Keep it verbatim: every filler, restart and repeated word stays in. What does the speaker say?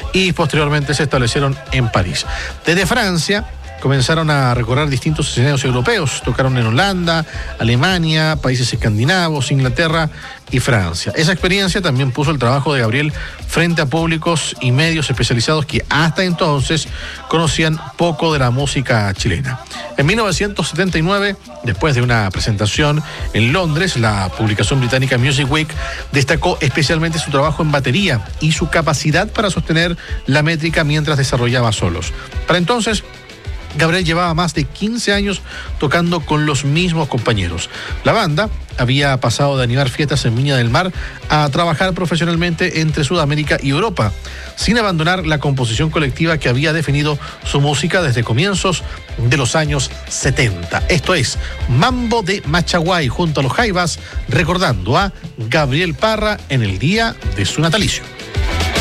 y posteriormente se establecieron en París. Desde Francia comenzaron a recorrer distintos escenarios europeos. Tocaron en Holanda, Alemania, países escandinavos, Inglaterra y Francia. Esa experiencia también puso el trabajo de Gabriel frente a públicos y medios especializados que hasta entonces conocían poco de la música chilena. En mil novecientos setenta y nueve, después de una presentación en Londres, la publicación británica Music Week destacó especialmente su trabajo en batería y su capacidad para sostener la métrica mientras desarrollaba solos. Para entonces, Gabriel llevaba más de quince años tocando con los mismos compañeros. La banda había pasado de animar fiestas en Viña del Mar a trabajar profesionalmente entre Sudamérica y Europa, sin abandonar la composición colectiva que había definido su música desde comienzos de los años setenta. Esto es Mambo de Machaguay junto a los Jaivas, recordando a Gabriel Parra en el día de su natalicio.